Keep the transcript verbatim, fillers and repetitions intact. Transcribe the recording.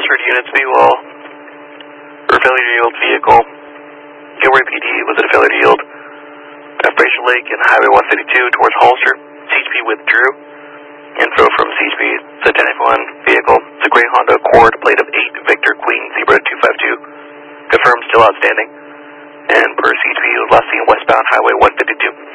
Holster units, we will, or failure to yield vehicle, Gilroy P D was at a failure to yield at Fraser Lake and Highway one fifty-two towards Holster. C H P withdrew. Info from C H P, it's a ten one vehicle. It's a gray Honda Accord, plate of eight, Victor Queen Zebra two five two. Confirmed, still outstanding. And per C H P, it was last seen westbound Highway one fifty-two.